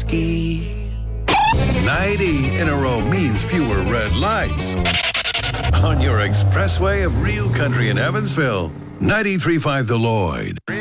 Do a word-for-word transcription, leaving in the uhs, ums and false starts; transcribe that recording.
whiskey. ninety in a row means fewer red lights. On your expressway of real country in Evansville, ninety-three point five The Lloyd.